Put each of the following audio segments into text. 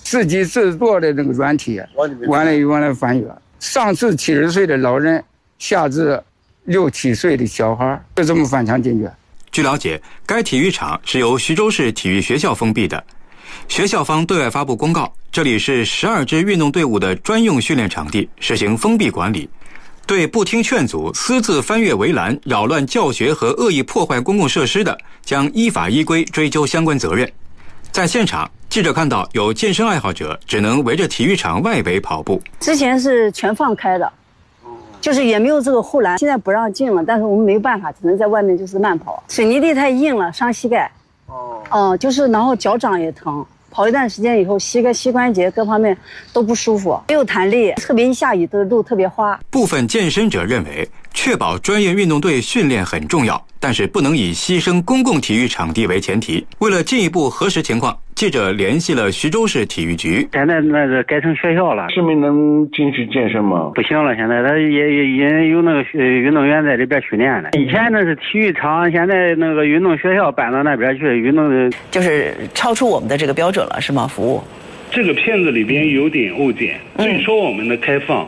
自己制作的那个软体，完了以后来翻阅，上至70岁的老人，下至6、7岁的小孩，就这么翻墙进去。 据了解，该体育场是由徐州市体育学校封闭的，学校方对外发布公告，这里是12支运动队伍的专用训练场地，实行封闭管理。对不听劝阻、私自翻越围栏、扰乱教学和恶意破坏公共设施的，将依法依规追究相关责任。在现场，记者看到有健身爱好者只能围着体育场外围跑步。 之前是全放开的，就是也没有这个护栏，现在不让进了，但是我们没办法，只能在外面就是慢跑。水泥地太硬了，伤膝盖。就是然后脚掌也疼。跑一段时间以后，膝关节各方面都不舒服，没有弹力，特别一下雨的路特别滑。 部分健身者认为，确保专业运动队训练很重要，但是不能以牺牲公共体育场地为前提。为了进一步核实情况，记者联系了徐州市体育局。 现在那个改成学校了，市民能进去健身吗？不行了，现在他也有那个运动员在这边训练了。以前那是体育场，现在那个运动学校搬到那边去，运动就是超出我们的这个标准了，是吗？服务。 这个片子里边有点误解。最初我们的开放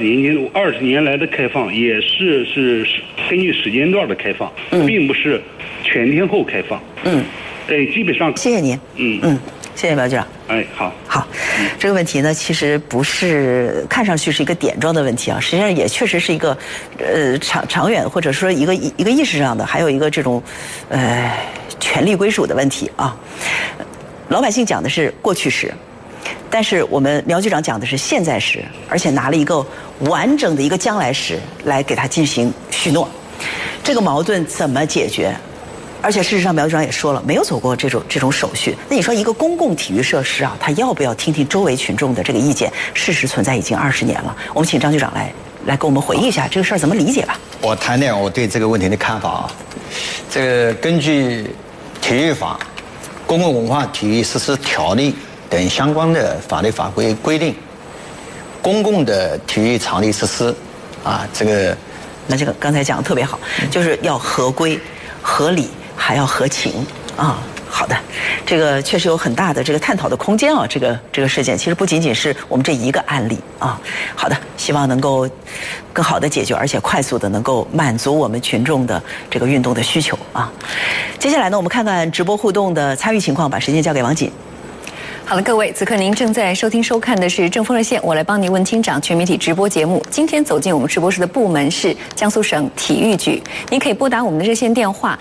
，20年来的开放也是根据时间段的开放，并不是全天候开放。基本上。 谢谢您。谢谢苗局长。好。这个问题呢，其实不是看上去是一个点状的问题啊，实际上也确实是一个长远或者说一个意识上的，还有一个这种权力归属的问题啊。老百姓讲的是过去时。但是我们苗局长讲的是现在时，而且拿了一个完整的一个将来时来给他进行许诺，这个矛盾怎么解决？而且事实上苗局长也说了，没有走过这种手续。那你说一个公共体育设施啊，他要不要听听周围群众的这个意见？事实存在已经20年了，我们请张局长来给我们回忆一下这个事儿怎么理解吧。 我谈点我对这个问题的看法啊。这个根据体育法、公共文化体育实施条例等相关的法律法规规定，公共的体育场地设施那这个刚才讲的特别好，就是要合规、合理，还要合情啊。好的，这个确实有很大的这个探讨的空间啊。这个事件其实不仅仅是我们这一个案例啊。好的，希望能够更好的解决，而且快速的能够满足我们群众的这个运动的需求啊。接下来呢，我们看看直播互动的参与情况，把时间交给王锦。 好了，各位，此刻您正在收听收看的是正风热线，我来帮您问厅长全媒体直播节目。今天走进我们直播室的部门是江苏省体育局，您可以拨打我们的热线电话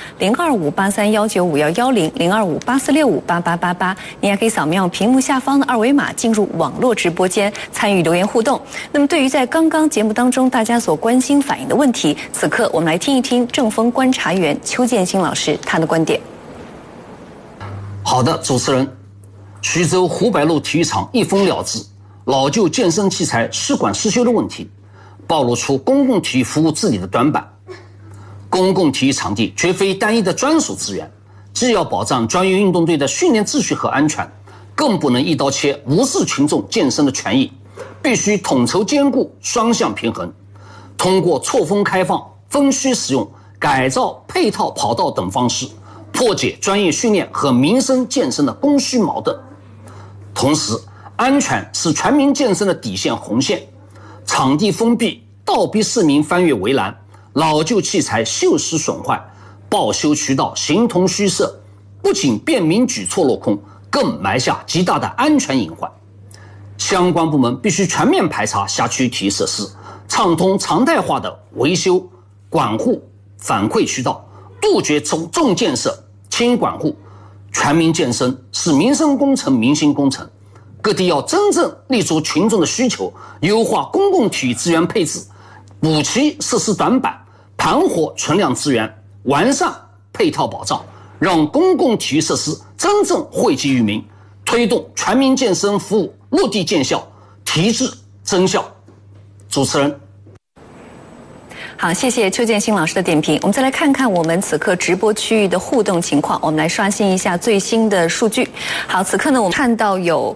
0258319510202584658888，您还可以扫描屏幕下方的2维码进入网络直播间参与留言互动。那么对于在刚刚节目当中大家所关心反映的问题，此刻我们来听一听正风观察员邱建新老师他的观点。 好的，主持人。徐州湖北路体育场一封了之，老旧健身器材失管失修的问题，暴露出公共体育服务治理的短板。公共体育场地绝非单一的专属资源，既要保障专业运动队的训练秩序和安全，更不能一刀切无视群众健身的权益，必须统筹兼顾，双向平衡。通过错峰开放、分区使用、改造配套跑道等方式，破解专业训练和民生健身的供需矛盾。同时，安全是全民健身的底线红线。场地封闭，倒逼市民翻越围栏，老旧器材锈蚀损坏，报修渠道形同虚设，不仅便民举措落空，更埋下极大的安全隐患。相关部门必须全面排查辖区体育设施，畅通常态化的维修、管护、反馈渠道，杜绝重建设、轻管护。全民健身是民生工程、民心工程，各地要真正立足群众的需求，优化公共体育资源配置，补齐设施短板，盘活存量资源，完善配套保障，让公共体育设施真正惠及于民，推动全民健身服务落地见效，提质增效。主持人。 好，谢谢邱建新老师的点评。我们再来看看我们此刻直播区域的互动情况，我们来刷新一下最新的数据。好，此刻呢，我们看到有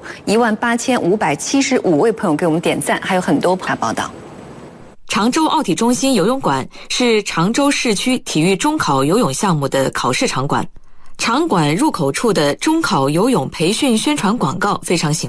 18575位朋友给我们点赞，还有很多报道。 常州奥体中心游泳馆是常州市区体育中考游泳项目的考试场馆，场馆入口处的中考游泳培训宣传广告非常醒